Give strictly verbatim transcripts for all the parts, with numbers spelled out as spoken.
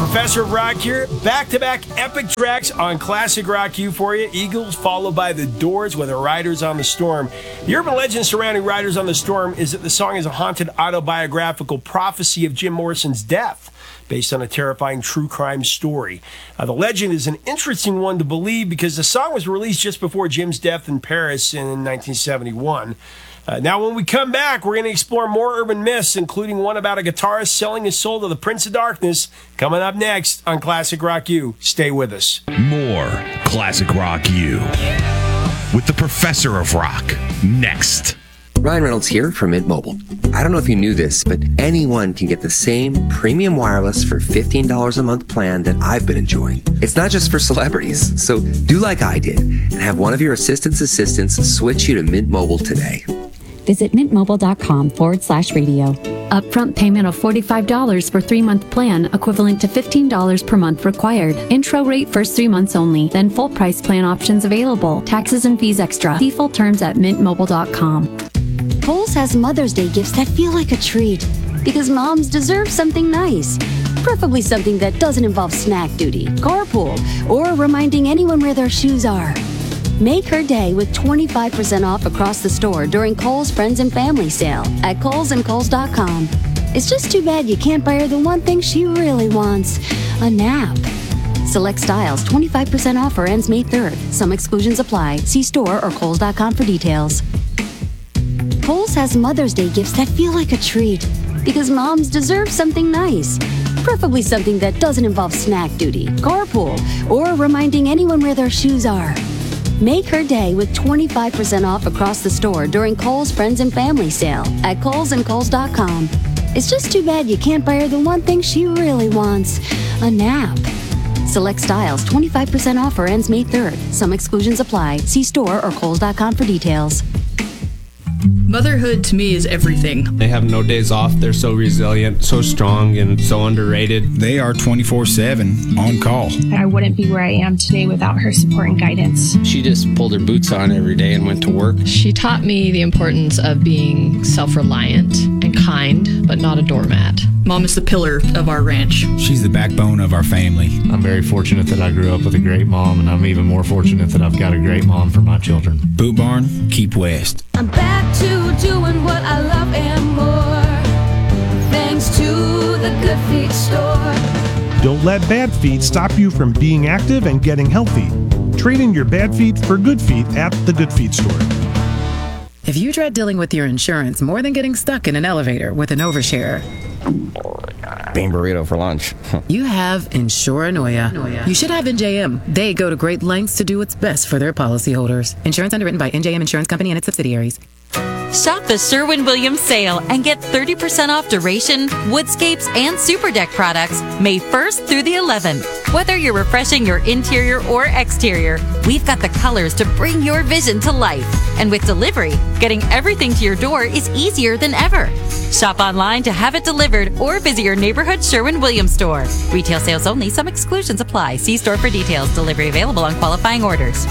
Professor of Rock here. Back-to-back epic tracks on Classic Rock U for you. Eagles followed by The Doors with Riders on the Storm. The urban legend surrounding Riders on the Storm is that the song is a haunted autobiographical prophecy of Jim Morrison's death, based on a terrifying true crime story. Uh, the legend is an interesting one to believe because the song was released just before Jim's death in Paris in nineteen seventy-one. Uh, now, when we come back, we're going to explore more urban myths, including one about a guitarist selling his soul to the Prince of Darkness, coming up next on Classic Rock U. Stay with us. More Classic Rock U with the Professor of Rock next. Ryan Reynolds here from Mint Mobile. I don't know if you knew this, but anyone can get the same premium wireless for fifteen dollars a month plan that I've been enjoying. It's not just for celebrities, so do like I did and have one of your assistant's assistants switch you to Mint Mobile today. Visit mintmobile.com forward slash radio. Upfront payment of forty-five dollars for three-month plan, equivalent to fifteen dollars per month required. Intro rate first three months only, then full price plan options available. Taxes and fees extra. See full terms at mint mobile dot com. Kohl's has Mother's Day gifts that feel like a treat, because moms deserve something nice. Preferably something that doesn't involve snack duty, carpool, or reminding anyone where their shoes are. Make her day with twenty-five percent off across the store during Kohl's Friends and Family Sale at Kohl's and Kohl's dot com. It's just too bad you can't buy her the one thing she really wants, a nap. Select styles, twenty-five percent off or ends May third. Some exclusions apply. See store or Kohl's dot com for details. Kohl's has Mother's Day gifts that feel like a treat, because moms deserve something nice. Preferably something that doesn't involve snack duty, carpool, or reminding anyone where their shoes are. Make her day with twenty-five percent off across the store during Kohl's Friends and Family Sale at Kohl's and Kohl's dot com. It's just too bad you can't buy her the one thing she really wants, a nap. Select styles, twenty-five percent off or ends May third. Some exclusions apply. See store or Kohl's dot com for details. Motherhood to me is everything. They have no days off. They're so resilient, so strong, and so underrated. They are twenty-four seven on call. I wouldn't be where I am today without her support and guidance. She just pulled her boots on every day and went to work. She taught me the importance of being self-reliant and kind, but not a doormat. Mom is the pillar of our ranch. She's the backbone of our family. I'm very fortunate that I grew up with a great mom, and I'm even more fortunate that I've got a great mom for my children. Boot Barn, keep west. I'm back to doing what I love and more, thanks to the Good Feet store. Don't let bad feet stop you from being active and getting healthy. Trade in your bad feet for good feet at the Good Feet store. If you dread dealing with your insurance more than getting stuck in an elevator with an overshare, bean burrito for lunch. you have Insuranoia. You should have N J M. They go to great lengths to do what's best for their policyholders. Insurance underwritten by N J M Insurance Company and its subsidiaries. Shop the Sherwin-Williams sale and get thirty percent off Duration, Woodscapes, and Super Deck products May first through the eleventh. Whether you're refreshing your interior or exterior, we've got the colors to bring your vision to life. And with delivery, getting everything to your door is easier than ever. Shop online to have it delivered or visit your neighborhood Sherwin-Williams store. Retail sales only. Some exclusions apply. See store for details. Delivery available on qualifying orders.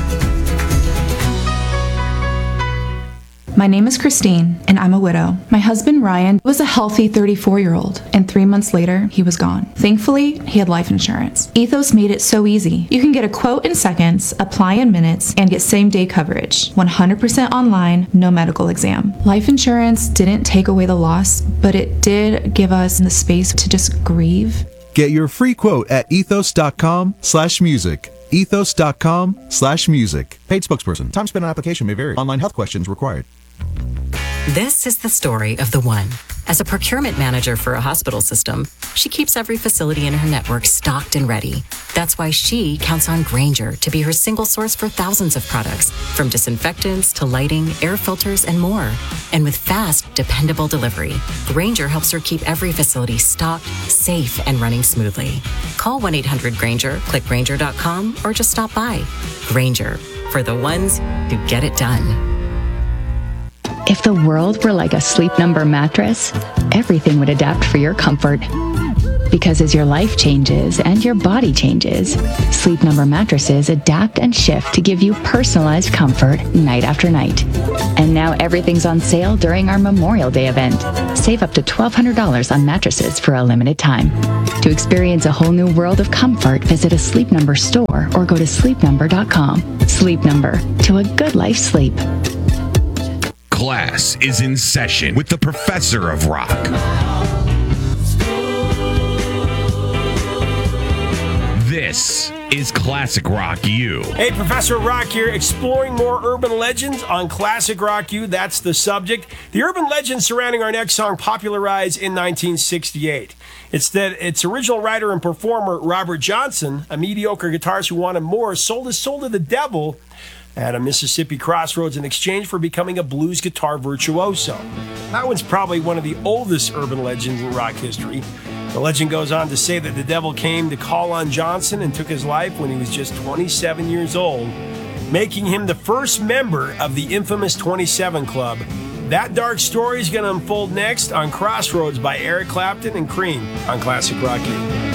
My name is Christine, and I'm a widow. My husband, Ryan, was a healthy thirty-four-year-old, and three months later, he was gone. Thankfully, he had life insurance. Ethos made it so easy. You can get a quote in seconds, apply in minutes, and get same-day coverage. one hundred percent online, no medical exam. Life insurance didn't take away the loss, but it did give us the space to just grieve. Get your free quote at ethos.com slash music. ethos.com slash music. Paid spokesperson. Time spent on application may vary. Online health questions required. This is the story of the one. As a procurement manager for a hospital system, she keeps every facility in her network stocked and ready. That's why she counts on Grainger to be her single source for thousands of products, from disinfectants to lighting, air filters, and more. And with fast, dependable delivery, Grainger helps her keep every facility stocked, safe, and running smoothly. Call one eight hundred Grainger, click Grainger dot com, or just stop by. Grainger, for the ones who get it done. If the world were like a Sleep Number mattress, everything would adapt for your comfort. Because as your life changes and your body changes, Sleep Number mattresses adapt and shift to give you personalized comfort night after night. And now everything's on sale during our Memorial Day event. Save up to twelve hundred dollars on mattresses for a limited time. To experience a whole new world of comfort, visit a Sleep Number store or go to sleep number dot com. Sleep Number, to a good life sleep. Class is in session with the Professor of Rock. This is Classic Rock U. Hey, Professor Rock here, exploring more urban legends on Classic Rock U. That's the subject. The urban legends surrounding our next song popularized in nineteen sixty-eight. It's that its original writer and performer, Robert Johnson, a mediocre guitarist who wanted more, sold his soul to the devil at a Mississippi crossroads in exchange for becoming a blues guitar virtuoso. That one's probably one of the oldest urban legends in rock history. The legend goes on to say that the devil came to call on Johnson and took his life when he was just twenty-seven years old, making him the first member of the infamous twenty-seven Club. That dark story is going to unfold next on Crossroads by Eric Clapton and Cream on Classic Rock U.